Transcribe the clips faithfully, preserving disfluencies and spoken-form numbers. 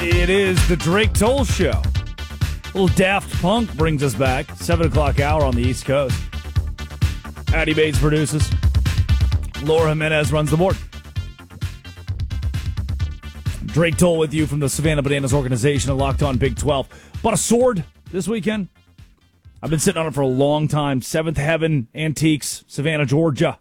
It is the Drake Toll Show. A little Daft Punk brings us back. seven o'clock hour on the East Coast. Addie Bates produces. Laura Jimenez runs the board. Drake Toll with you from the Savannah Bananas organization at Locked On Big twelve. Bought a sword this weekend. I've been sitting on it for a long time. Seventh Heaven Antiques, Savannah, Georgia.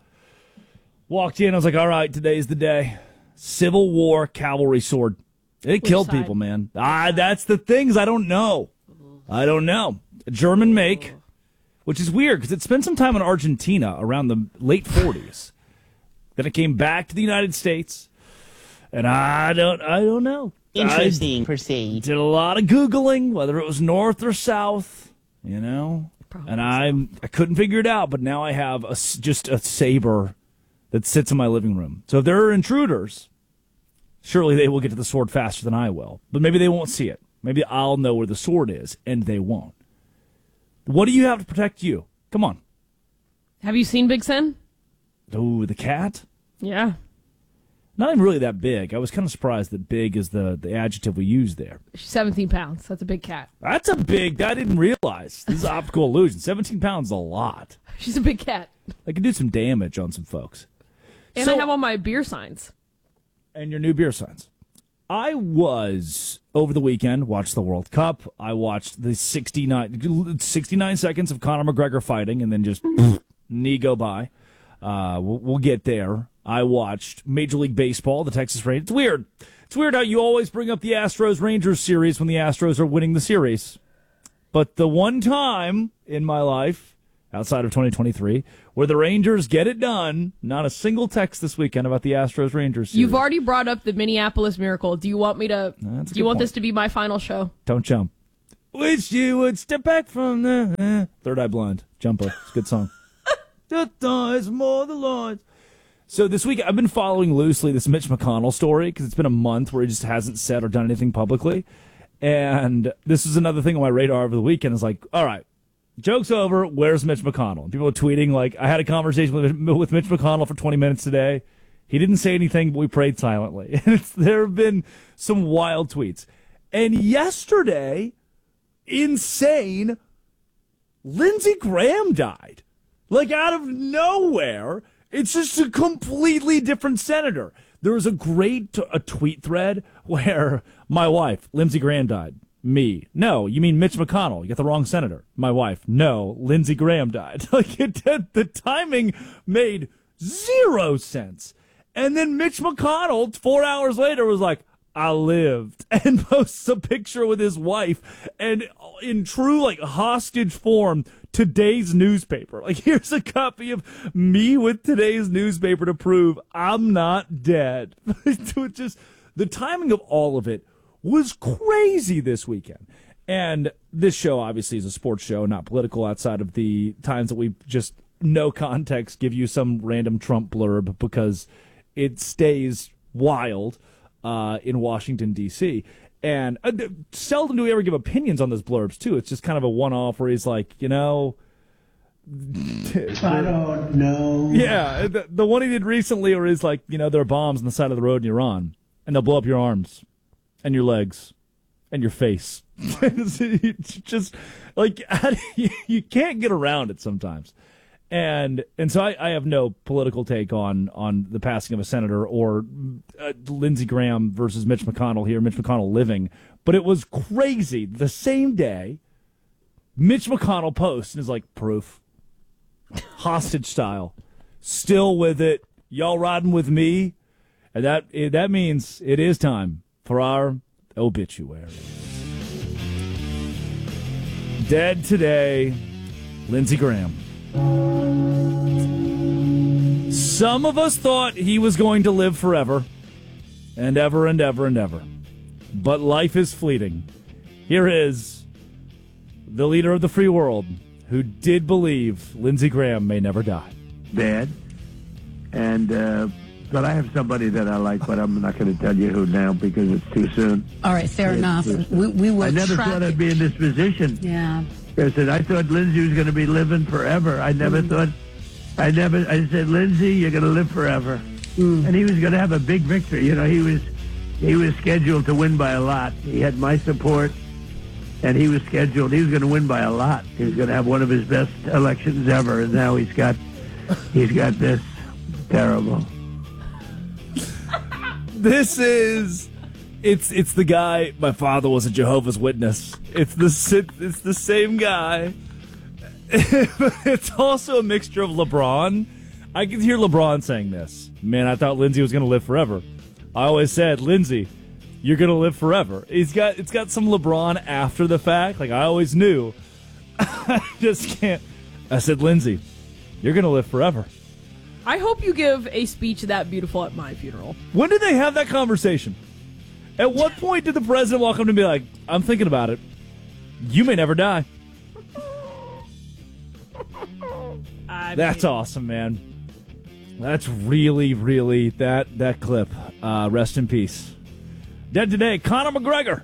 Walked in, I was like, all right, today's the day. Civil War cavalry sword. It Which killed side? people, man. Ah, that's the things I don't know. I don't know. A German make, which is weird because it spent some time in Argentina around the late forties. Then it came back to the United States, and I don't, I don't know. Interesting. I Proceed. did a lot of Googling, whether it was north or south, you know, Probably and I, I couldn't figure it out. But now I have a, s- just a saber that sits in my living room. So if there are intruders, surely they will get to the sword faster than I will. But maybe they won't see it. Maybe I'll know where the sword is, and they won't. What do you have to protect you? Come on. Have you seen Big Sen? Oh, the cat? Yeah. Not even really that big. I was kind of surprised that big is the, the adjective we use there. She's seventeen pounds. That's a big cat. That's a big, I didn't realize. This is optical illusion. seventeen pounds is a lot. She's a big cat. I can do some damage on some folks. And So- I have all my beer signs. And your new beer signs. I was, over the weekend, watched the World Cup. I watched the sixty-nine, sixty-nine seconds of Conor McGregor fighting and then just knee go by. Uh, we'll, we'll get there. I watched Major League Baseball, the Texas Rangers. It's weird. It's weird how you always bring up the Astros-Rangers series when the Astros are winning the series. But the one time in my life, outside of twenty twenty-three, where the Rangers get it done, not a single text this weekend about the Astros-Rangers series. You've already brought up the Minneapolis Miracle. Do you want me to? That's a Do you good want point. this to be my final show? Don't jump. Wish you would step back from the uh, Third Eye Blind. Jumper. It's a good song. The thighs more the lines. So this week I've been following loosely this Mitch McConnell story because it's been a month where he just hasn't said or done anything publicly. And this is another thing on my radar over the weekend. Is like, all right, joke's over. Where's Mitch McConnell? And people are tweeting like, I had a conversation with, with Mitch McConnell for twenty minutes today. He didn't say anything, but we prayed silently. And it's, there have been some wild tweets. And yesterday, insane, Lindsey Graham died. Like out of nowhere. It's just a completely different senator. There was a great t- a tweet thread where my wife, Lindsey Graham, died. Me. No, you mean Mitch McConnell. You got the wrong senator. My wife. No, Lindsey Graham died. Like it, the timing made zero sense. And then Mitch McConnell, four hours later, was like, I lived, and posts a picture with his wife, and in true like hostage form, today's newspaper. Like, here's a copy of me with today's newspaper to prove I'm not dead. Just the timing of all of it was crazy this weekend. And this show obviously is a sports show, not political, outside of the times that we just no context give you some random Trump blurb because it stays wild. Uh, in Washington, D C And uh, seldom do we ever give opinions on those blurbs, too. It's just kind of a one-off where he's like, you know... I don't know. Yeah, the, the one he did recently where he's like, you know, there are bombs on the side of the road and you're on, and they'll blow up your arms and your legs and your face. It's just, like, you, you can't get around it sometimes. And and so I, I have no political take on, on the passing of a senator or uh, Lindsey Graham versus Mitch McConnell here, Mitch McConnell living. But it was crazy. The same day, Mitch McConnell posts and is like, proof. Hostage style. Still with it. Y'all riding with me? And that that means it is time for our obituary. Dead today, Lindsey Graham. Some of us thought he was going to live forever, and ever and ever and ever. But life is fleeting. Here is the leader of the free world who did believe Lindsey Graham may never die. Bad. And, uh, but I have somebody that I like, but I'm not going to tell you who now because it's too soon. All right, fair It's enough. too soon. We, we will I never track thought it. I'd be in this position. Yeah. I said, I thought Lindsay was going to be living forever. I never Mm. thought, I never, I said, Lindsay, you're going to live forever. Mm. And he was going to have a big victory. You know, he was, he was scheduled to win by a lot. He had my support, and he was scheduled. He was going to win by a lot. He was going to have one of his best elections ever, and now he's got he's got this. Terrible. This is it's it's the guy. My father was a Jehovah's Witness. It's the it's the same guy. It's also a mixture of LeBron. I can hear LeBron saying this. Man, I thought Lindsay was going to live forever. I always said, Lindsay, you're going to live forever. He's got it's got some LeBron after the fact. Like I always knew. I just can't. I said, Lindsay, you're going to live forever. I hope you give a speech that beautiful at my funeral. When did they have that conversation? At what point did the president walk up to me and be like, I'm thinking about it. You may never die. I That's mean, awesome, man. That's really, really, that that clip. Uh, rest in peace. Dead today, Conor McGregor.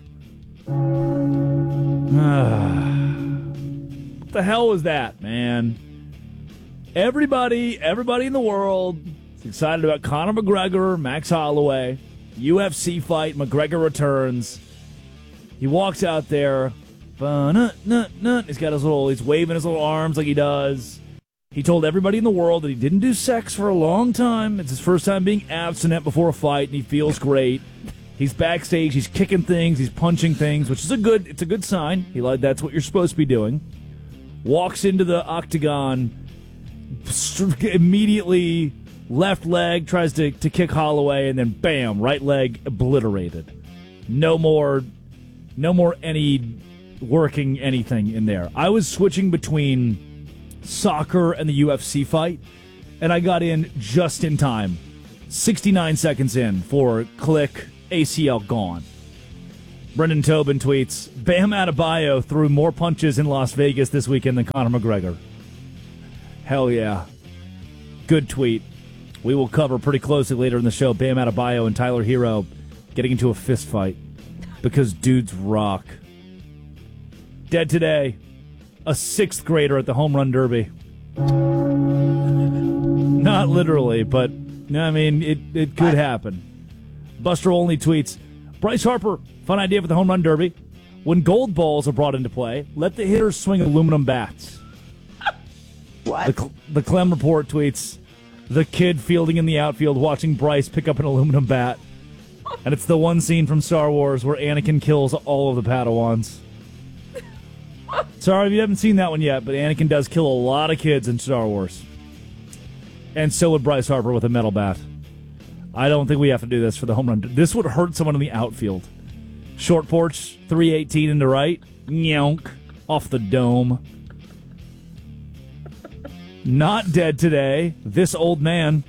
What the hell was that, man? Everybody, everybody in the world is excited about Conor McGregor, Max Holloway, U F C fight. McGregor returns. He walks out there. He's got his little, he's waving his little arms like he does. He told everybody in the world that he didn't do sex for a long time. It's his first time being abstinent before a fight, and he feels great. He's backstage. He's kicking things. He's punching things, which is a good. It's a good sign. He like that's what you're supposed to be doing. Walks into the octagon. Immediately left leg tries to, to kick Holloway, and then bam, right leg obliterated. No more no more any working anything in there. I was switching between soccer and the U F C fight, and I got in just in time. sixty-nine seconds in for click, A C L gone. Brendan Tobin tweets, Bam Adebayo threw more punches in Las Vegas this weekend than Conor McGregor. Hell yeah. Good tweet. We will cover pretty closely later in the show Bam Adebayo and Tyler Hero getting into a fist fight because dudes rock. Dead today, a sixth grader at the home run derby. Not literally, but I mean, it, it could happen. Buster Olney tweets, Bryce Harper, fun idea for the home run derby. When gold balls are brought into play, let the hitters swing aluminum bats. What? The, the Clem Report tweets, the kid fielding in the outfield watching Bryce pick up an aluminum bat. And it's the one scene from Star Wars where Anakin kills all of the Padawans. Sorry if you haven't seen that one yet, but Anakin does kill a lot of kids in Star Wars. And so would Bryce Harper with a metal bat. I don't think we have to do this for the home run. This would hurt someone in the outfield. Short porch, three eighteen into right. Nyonk. Off the dome. Not dead today. This old man.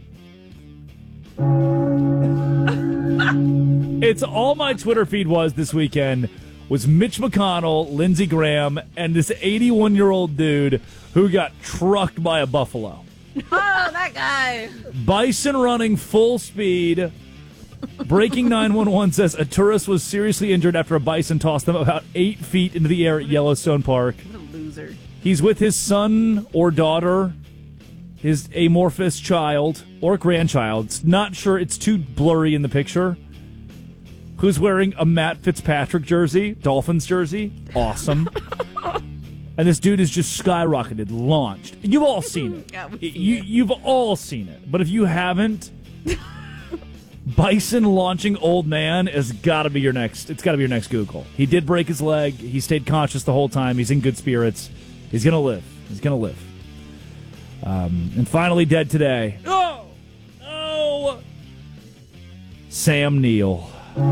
It's all my Twitter feed was this weekend was Mitch McConnell, Lindsey Graham, and this eighty-one-year-old dude who got trucked by a buffalo. Oh, that guy. Bison running full speed. Breaking nine one one says a tourist was seriously injured after a bison tossed them about eight feet into the air at Yellowstone Park. What a loser. He's with his son or daughter, his amorphous child or grandchild. It's not sure. It's too blurry in the picture. Who's wearing a Matt Fitzpatrick jersey, Dolphins jersey. Awesome. And this dude is just skyrocketed, launched. You've all seen it. Yeah, we've seen you, it. You've all seen it. But if you haven't, Bison launching old man has got to be your next. It's got to be your next Google. He did break his leg. He stayed conscious the whole time. He's in good spirits. He's gonna live. He's gonna live. Um, and finally, dead today. Oh, oh, Sam Neill.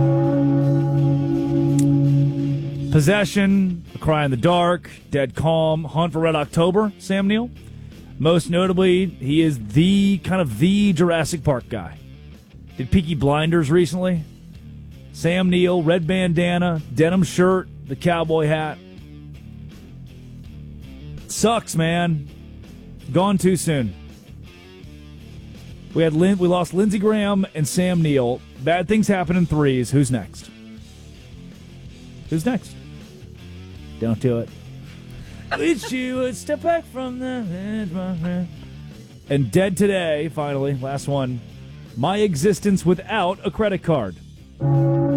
Possession, A Cry in the Dark, Dead Calm, Hunt for Red October, Sam Neill. Most notably, he is the kind of the Jurassic Park guy. Did Peaky Blinders recently. Sam Neill, red bandana, denim shirt, the cowboy hat. Sucks, man. Gone too soon. We had Lin- we lost Lindsey Graham and Sam Neill. Bad things happen in threes. Who's next? Who's next? Don't do it. Wish you would step back from the edge, my friend. And dead today, finally, last one. My existence without a credit card.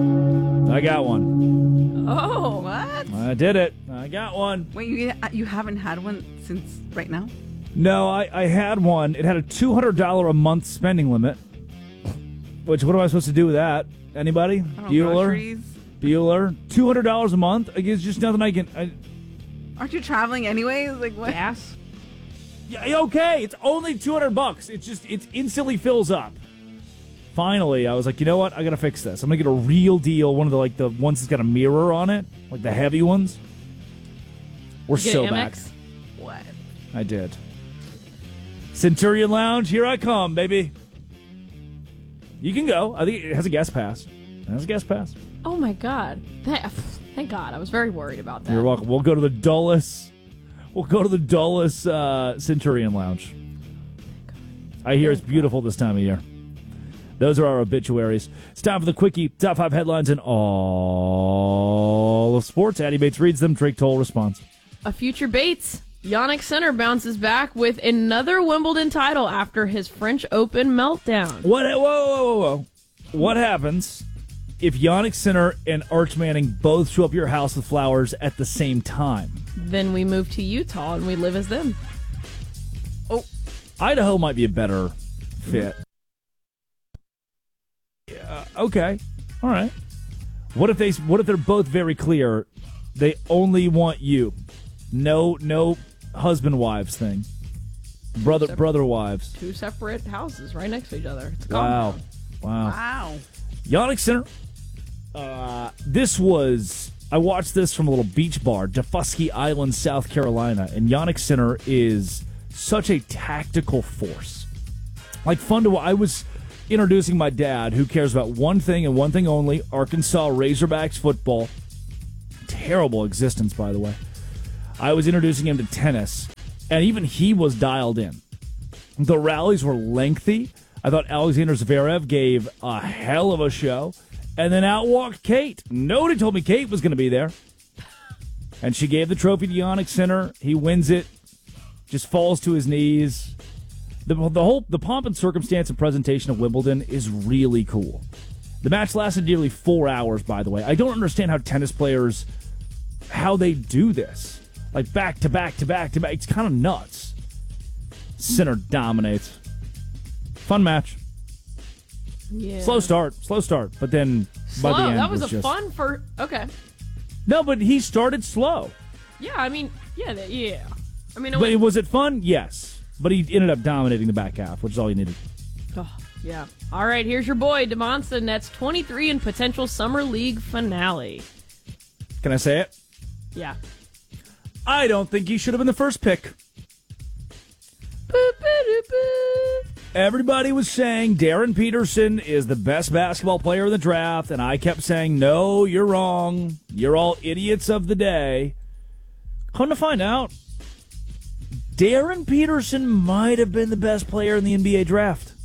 I got one. Oh, What? I did it. I got one. Wait, you you haven't had one since right now? No, I, I had one. It had a two hundred dollars a month spending limit. Which, what am I supposed to do with that? Anybody? I don't know, Bueller? groceries? Bueller? two hundred dollars a month? Like, it's just nothing I can... I, Aren't you traveling anyways? Like what? gas. yeah, okay, it's only two hundred bucks. It's just, it instantly fills up. Finally, I was like, you know what? I gotta fix this. I'm gonna get a real deal. One of the, like, the ones that's got a mirror on it. Like, the heavy ones. We're Get so an back. Amex? What? I did. Centurion Lounge, here I come, baby. You can go. I think it has a guest pass. It has a guest pass. Oh my God. Thank, thank God. I was very worried about that. You're welcome. We'll go to the Dulles. We'll go to the Dulles uh, Centurion Lounge. I hear it's beautiful this time of year. Those are our obituaries. It's time for the Quickie. Top five headlines in all of sports. Addy Bates reads them. Drake Toll responds. A future Bates. Yannick Sinner bounces back with another Wimbledon title after his French Open meltdown. What? Whoa, whoa, whoa, whoa. What happens if Yannick Sinner and Arch Manning both show up at your house with flowers at the same time? Then we move to Utah and we live as them. Oh, Idaho might be a better fit. Yeah, okay. All right. What if they? What if they're both very clear? They only want you. No, no husband wives thing. Brother, Separate- brother wives. Two separate houses right next to each other. It's a Wow, compound. wow. Wow. Yannick Sinner. Uh, this was. I watched this from a little beach bar, Defusky Island, South Carolina, and Yannick Sinner is such a tactical force. Like fun to. I was introducing my dad, who cares about one thing and one thing only: Arkansas Razorbacks football. Terrible existence, by the way. I was introducing him to tennis, and even he was dialed in. The rallies were lengthy. I thought Alexander Zverev gave a hell of a show. And then out walked Kate. Nobody told me Kate was going to be there. And she gave the trophy to Yannick Sinner. He wins it. Just falls to his knees. The, the whole the pomp and circumstance and presentation of Wimbledon is really cool. The match lasted nearly four hours, by the way. I don't understand how tennis players, how they do this. Like back to back to back to back. It's kind of nuts. Sinner dominates. Fun match. Yeah. Slow start. Slow start. But then Slow. by the end That was, was a just... fun for. Okay. No, but he started slow. Yeah, I mean, yeah, that- yeah. I mean, it But went- was it fun? Yes. But he ended up dominating the back half, which is all you needed. Oh, yeah. All right, here's your boy, DeMonsta, Nets twenty-three in potential Summer League finale. Can I say it? Yeah. I don't think he should have been the first pick. Boop-a-doop-boop. Everybody was saying Darren Peterson is the best basketball player in the draft, and I kept saying, no, you're wrong. You're all idiots of the day. Come to find out, Darren Peterson might have been the best player in the N B A draft.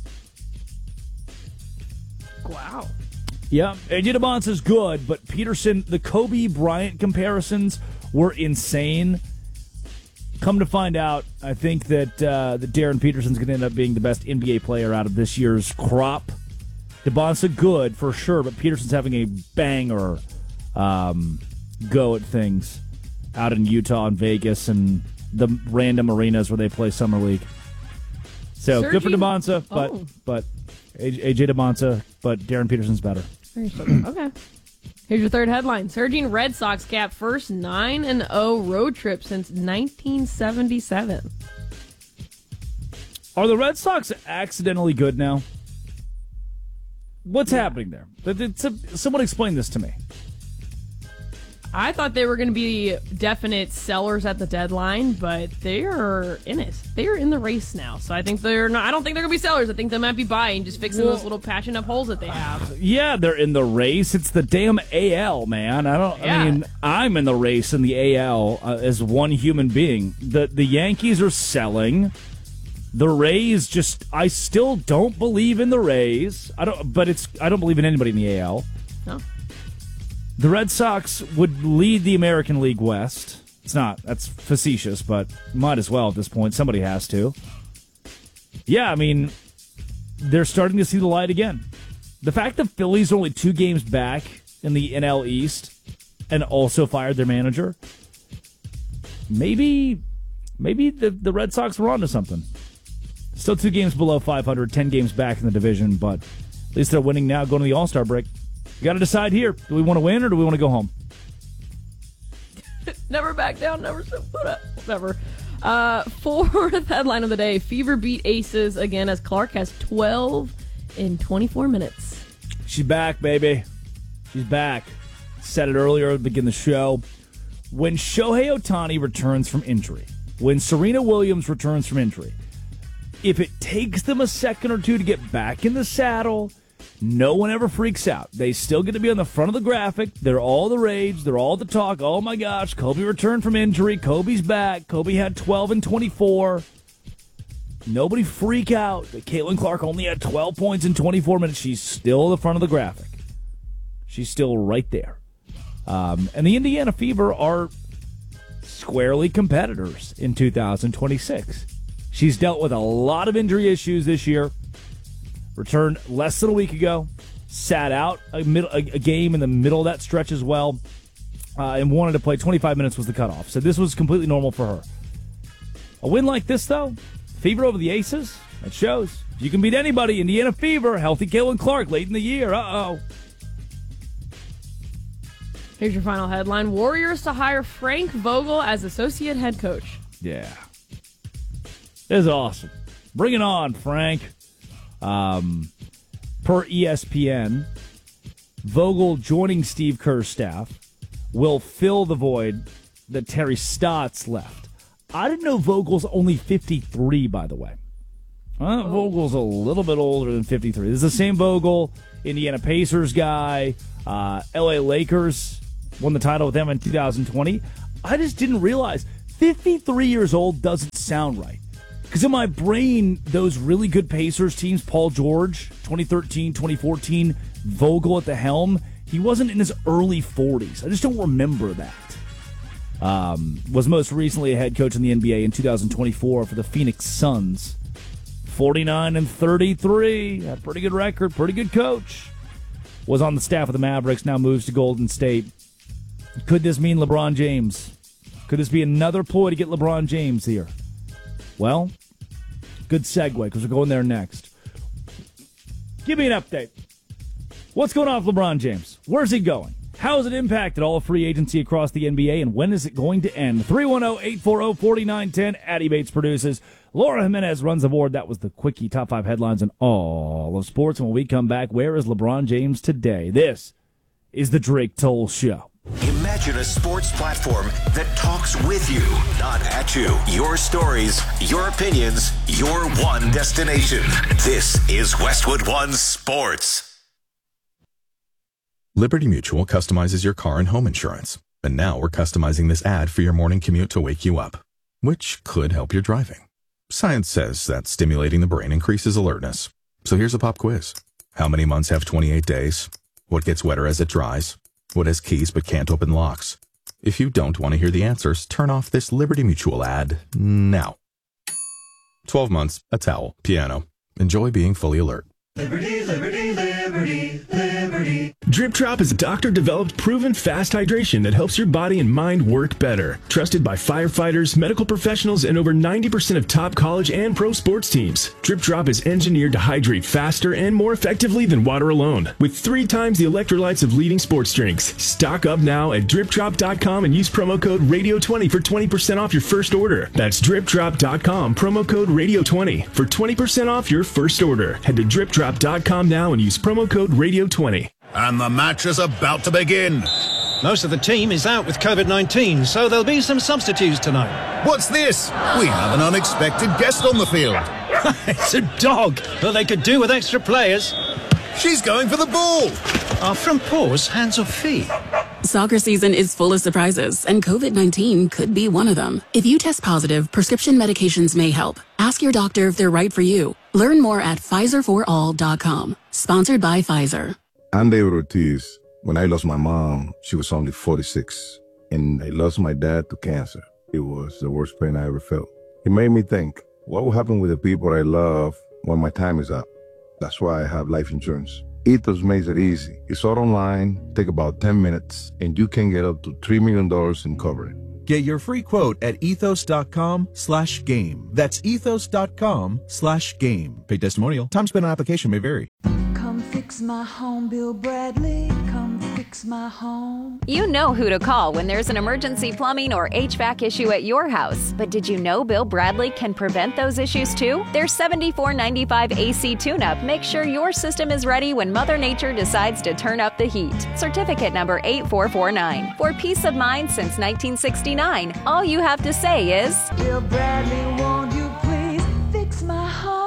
Wow. Yeah, A J DeMonts is good, but Peterson, the Kobe Bryant comparisons were insane. Come to find out, I think that uh, that Darren Peterson's going to end up being the best N B A player out of this year's crop. DeMonts good for sure, but Peterson's having a banger um, go at things out in Utah and Vegas and the random arenas where they play Summer League. So good for Sergi- DeMonts, but Oh. but A J DeMonts, but Darren Peterson's better. Okay. Here's your third headline. Surging Red Sox cap first nine and oh road trip since nineteen seventy-seven. Are the Red Sox accidentally good now? What's happening there? That- it's a- Someone explain this to me. I thought they were going to be definite sellers at the deadline, but they're in it. They're in the race now. So I think they're not. I don't think they're going to be sellers. I think they might be buying, just fixing Well- those little patching up holes that they have. Yeah, they're in the race. It's the damn A L, man. I don't. Yeah. I mean, I'm in the race in the A L uh, as one human being. The the Yankees are selling. The Rays just. I still don't believe in the Rays. I don't. But it's. I don't believe in anybody in the A L. No. The Red Sox would lead the American League West. It's not. That's facetious, but might as well at this point. Somebody has to. Yeah, I mean, they're starting to see the light again. The fact the Phillies are only two games back in the N L East and also fired their manager. Maybe maybe the, the Red Sox were onto something. Still two games below five hundred, ten games back in the division, but at least they're winning now, going to the All-Star break. You got to decide here. Do we want to win or do we want to go home? Never back down, never whatever. Uh, fourth headline of the day, Fever beat Aces again as Clark has twelve in twenty-four minutes. She's back, baby. She's back. Said it earlier to begin the show. When Shohei Ohtani returns from injury, when Serena Williams returns from injury, if it takes them a second or two to get back in the saddle, no one ever freaks out. They still get to be on the front of the graphic. They're all the rage. They're all the talk. Oh, my gosh, Kobe returned from injury. Kobe's back. Kobe had twelve and twenty-four. Nobody freak out that Caitlin Clark only had twelve points in twenty-four minutes. She's still the front of the graphic. She's still right there. Um, and the Indiana Fever are squarely competitors in two thousand twenty-six. She's dealt with a lot of injury issues this year. Returned less than a week ago. Sat out a, middle, a, a game in the middle of that stretch as well. Uh, and wanted to play twenty-five minutes was the cutoff. So this was completely normal for her. A win like this, though, Fever over the Aces, that shows. If you can beat anybody, Indiana Fever, healthy Caitlin Clark late in the year. Uh-oh. Here's your final headline. Warriors to hire Frank Vogel as associate head coach. Yeah. This is awesome. Bring it on, Frank. Um, per E S P N, Vogel joining Steve Kerr's staff will fill the void that Terry Stotts left. I didn't know Vogel's only fifty-three, by the way. Uh, oh. Vogel's a little bit older than fifty-three. This is the same Vogel, Indiana Pacers guy, uh, L A Lakers, won the title with them in two thousand twenty. I just didn't realize fifty-three years old doesn't sound right. Because in my brain, those really good Pacers teams, Paul George, twenty thirteen, twenty fourteen, Vogel at the helm, he wasn't in his early forties. I just don't remember that. Um, was most recently a head coach in the N B A in two thousand twenty-four for the Phoenix Suns. forty-nine and thirty-three, a pretty good record, pretty good coach. Was on the staff of the Mavericks, now moves to Golden State. Could this mean LeBron James? Could this be another ploy to get LeBron James here? Well, good segue, because we're going there next. Give me an update. What's going on with LeBron James? Where's he going? How has it impacted all of free agency across the N B A, and when is it going to end? three one zero, eight four zero, four nine one zero. Addy Bates produces. Laura Jimenez runs the board. That was the Quickie Top five headlines in all of sports. And when we come back, where is LeBron James today? This is the Drake Toll Show. Imagine a sports platform that talks with you, not at you. Your stories, your opinions, your one destination. This is Westwood One Sports. Liberty Mutual customizes your car and home insurance. And now we're customizing this ad for your morning commute to wake you up, which could help your driving. Science says that stimulating the brain increases alertness. So here's a pop quiz. How many months have twenty-eight days? What gets wetter as it dries? What has keys but can't open locks? If you don't want to hear the answers, turn off this Liberty Mutual ad now. twelve months, a towel, piano. Enjoy being fully alert. Liberty, liberty, liberty, liberty. Drip Drop is a doctor-developed, proven fast hydration that helps your body and mind work better. Trusted by firefighters, medical professionals, and over ninety percent of top college and pro sports teams. Drip Drop is engineered to hydrate faster and more effectively than water alone, with three times the electrolytes of leading sports drinks. Stock up now at drip drop dot com and use promo code radio twenty for twenty percent off your first order. That's drip drop dot com, promo code radio twenty for twenty percent off your first order. Head to drip drop dot com now and use promo code radio twenty. And the match is about to begin. Most of the team is out with COVID nineteen, so there'll be some substitutes tonight. What's this? We have an unexpected guest on the field. It's a dog, but they could do with extra players. She's going for the ball. Are front paws hands or feet? Soccer season is full of surprises, and COVID nineteen could be one of them. If you test positive, prescription medications may help. Ask your doctor if they're right for you. Learn more at Pfizer for all dot com. Sponsored by Pfizer. I'm David Ortiz. When I lost my mom, she was only forty-six, and I lost my dad to cancer. It was the worst pain I ever felt. It made me think, what will happen with the people I love when my time is up? That's why I have life insurance. Ethos makes it easy. It's all online, take about ten minutes, and you can get up to three million dollars in coverage. Get your free quote at ethos.com slash game. That's ethos.com slash game. Paid testimonial. Time spent on application may vary. Come fix my home, Bill Bradley. Come fix my home. You know who to call when there's an emergency plumbing or H V A C issue at your house. But did you know Bill Bradley can prevent those issues too? Their seventy-four ninety-five A C tune-up makes sure your system is ready when Mother Nature decides to turn up the heat. Certificate number eight four four nine. For peace of mind since nineteen sixty-nine, all you have to say is, Bill Bradley, won't you please fix my home?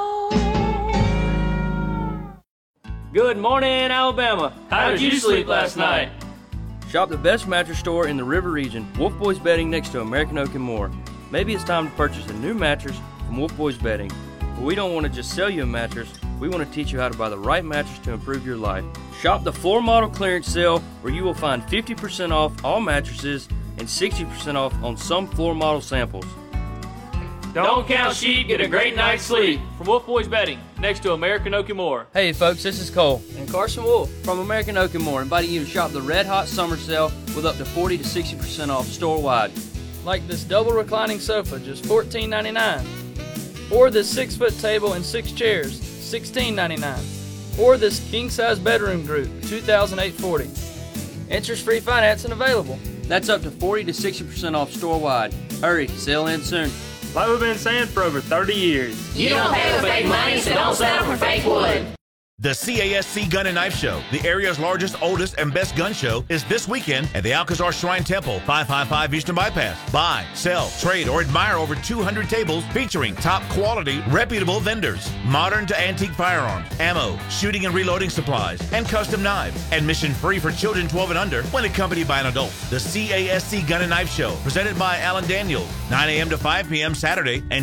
Good morning, Alabama. How did you sleep last night? Shop the best mattress store in the River Region, Wolf Boys Bedding next to American Oak and more. Maybe it's time to purchase a new mattress from Wolf Boys Bedding. But we don't want to just sell you a mattress, we want to teach you how to buy the right mattress to improve your life. Shop the floor model clearance sale where you will find fifty percent off all mattresses and sixty percent off on some floor model samples. Don't count sheep, get a great night's sleep. From Wolf Boys Bedding, next to American Oak and More. Hey folks, this is Cole and Carson Wolf from American Oak and More, inviting you to shop the Red Hot Summer Sale with up to forty to sixty percent off store-wide. Like this double reclining sofa, just fourteen ninety-nine. Or this six-foot table and six chairs, sixteen ninety-nine. Or this king-size bedroom group, two thousand eight hundred forty dollars. Interest-free financing available. That's up to forty to sixty percent off store-wide. Hurry, sale ends soon. Like we've been saying for over thirty years. You don't pay with fake money, so don't settle for fake wood. The C A S C Gun and Knife Show, the area's largest, oldest, and best gun show, is this weekend at the Alcazar Shrine Temple, five fifty-five Eastern Bypass. Buy, sell, trade, or admire over two hundred tables featuring top quality, reputable vendors, modern to antique firearms, ammo, shooting and reloading supplies, and custom knives. Admission free for children twelve and under when accompanied by an adult. The C A S C Gun and Knife Show, presented by Alan Daniels, nine a.m. to five p.m. Saturday and